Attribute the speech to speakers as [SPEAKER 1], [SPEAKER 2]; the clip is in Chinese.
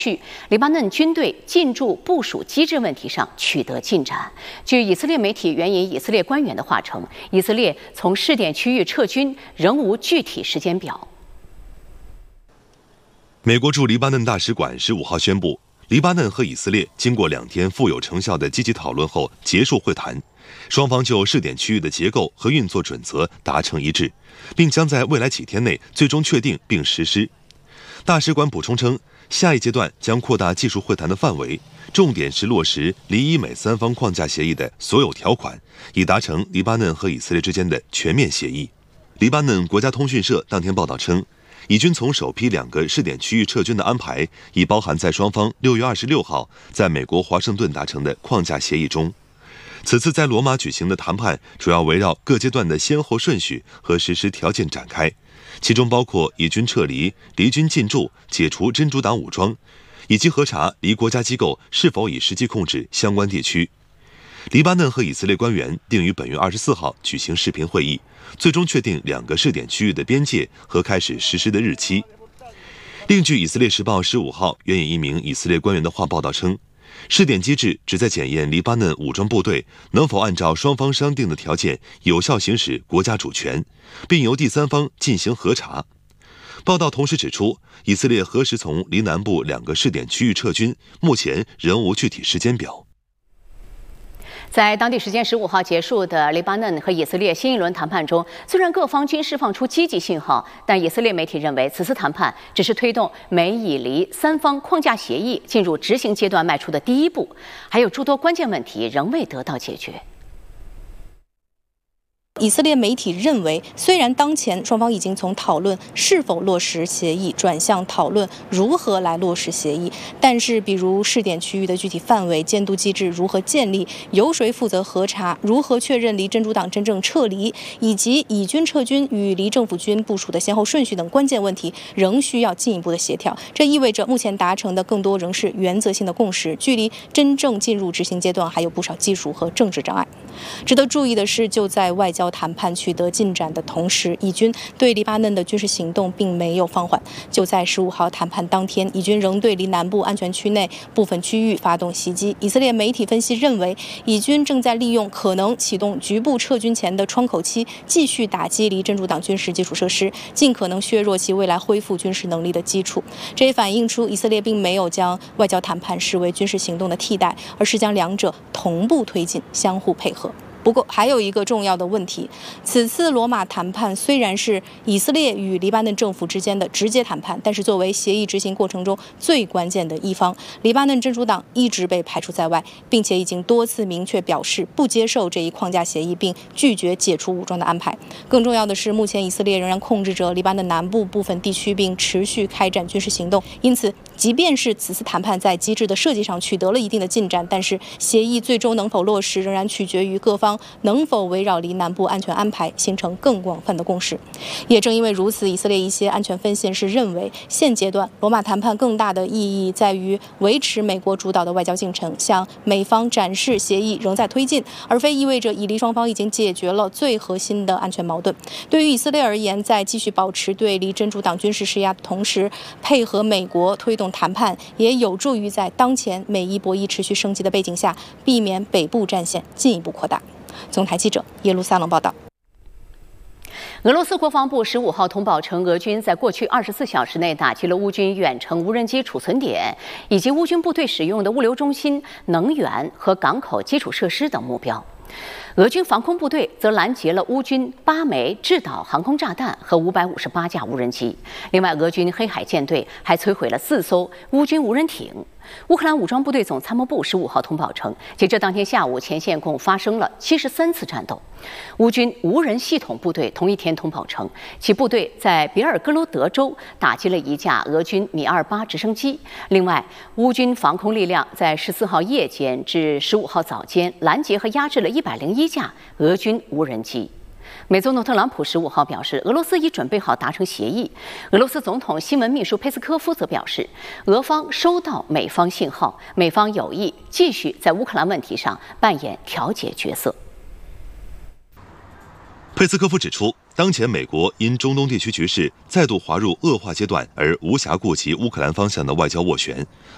[SPEAKER 1] 黎巴嫩军队进驻部署机制问题上取得进展。据以色列媒体援引以色列官员的话称，以色列从试点区域撤军仍无具体时间表。
[SPEAKER 2] 美国驻黎巴嫩大使馆15号宣布，黎巴嫩和以色列经过2天富有成效的积极讨论后结束会谈，双方就试点区域的结构和运作准则达成一致，并将在未来几天内最终确定并实施。大使馆补充称，下一阶段将扩大技术会谈的范围，重点是落实黎以美3方框架协议的所有条款，以达成黎巴嫩和以色列之间的全面协议。黎巴嫩国家通讯社当天报道称，以军从首批2个试点区域撤军的安排已包含在双方6月26号在美国华盛顿达成的框架协议中。此次在罗马举行的谈判主要围绕各阶段的先后顺序和实施条件展开，其中包括以军撤离、离军进驻、解除真主党武装，以及核查离国家机构是否已实际控制相关地区。黎巴嫩和以色列官员定于本月24号举行视频会议，最终确定2个试点区域的边界和开始实施的日期。另据以色列时报15号援引一名以色列官员的话报道称，试点机制旨在检验黎巴嫩武装部队能否按照双方商定的条件有效行使国家主权，并由第三方进行核查。报道同时指出，以色列何时从黎南部2个试点区域撤军，目前仍无具体时间表。
[SPEAKER 1] 在当地时间15号结束的黎巴嫩和以色列新一轮谈判中，虽然各方均释放出积极信号，但以色列媒体认为此次谈判只是推动美以黎3方框架协议进入执行阶段迈出的第一步，还有诸多关键问题仍未得到解决。
[SPEAKER 3] 以色列媒体认为，虽然当前双方已经从讨论是否落实协议转向讨论如何来落实协议，但是比如试点区域的具体范围、监督机制如何建立、由谁负责核查、如何确认离真主党真正撤离，以及以军撤军与离政府军部署的先后顺序等关键问题，仍需要进一步的协调。这意味着目前达成的更多仍是原则性的共识，距离真正进入执行阶段还有不少技术和政治障碍。值得注意的是，就在外交谈判取得进展的同时，以军对黎巴嫩的军事行动并没有放缓。就在15号谈判当天，以军仍对黎南部安全区内部分区域发动袭击。以色列媒体分析认为，以军正在利用可能启动局部撤军前的窗口期，继续打击离真主党军事基础设施，尽可能削弱其未来恢复军事能力的基础。这也反映出以色列并没有将外交谈判视为军事行动的替代，而是将2者同步推进，相互配合。不过，还有一个重要的问题，此次罗马谈判虽然是以色列与黎巴嫩政府之间的直接谈判，但是作为协议执行过程中最关键的一方，黎巴嫩真主党一直被排除在外，并且已经多次明确表示不接受这一框架协议，并拒绝解除武装的安排。更重要的是，目前以色列仍然控制着黎巴嫩南部部分地区，并持续开展军事行动。因此，即便是此次谈判在机制的设计上取得了一定的进展，但是协议最终能否落实，仍然取决于各方能否围绕黎南部安全安排形成更广泛的共识。也正因为如此，以色列一些安全分析人士认为，现阶段罗马谈判更大的意义在于维持美国主导的外交进程，向美方展示协议仍在推进，而非意味着以黎双方已经解决了最核心的安全矛盾。对于以色列而言，在继续保持对离真主党军事施压的同时，配合美国推动谈判，也有助于在当前美伊博弈持续升级的背景下，避免北部战线进一步扩大。总台记者耶路撒冷报道。
[SPEAKER 1] 俄罗斯国防部15号通报称，俄军在过去24小时内打击了乌军远程无人机储存点以及乌军部队使用的物流中心、能源和港口基础设施等目标。俄军防空部队则拦截了乌军8枚制导航空炸弹和558架无人机。另外，俄军黑海舰队还摧毁了4艘乌军无人艇。乌克兰武装部队总参谋部15号通报称，截至当天下午，前线共发生了73次战斗。乌军无人系统部队同一天通报称，其部队在别尔哥罗德州打击了一架俄军米28直升机。另外，乌军防空力量在14号夜间至15号早间拦截和压制了101架俄军无人机。美总统特朗普15号表示，俄罗斯已准备好达成协议。俄罗斯总统新闻秘书佩斯科夫则表示，俄方收到美方信号，美方有意继续在乌克兰问题上扮演调解角色。
[SPEAKER 2] 佩斯科夫指出，当前美国因中东地区局势再度滑入恶化阶段而无暇顾及乌克兰方向的外交斡旋，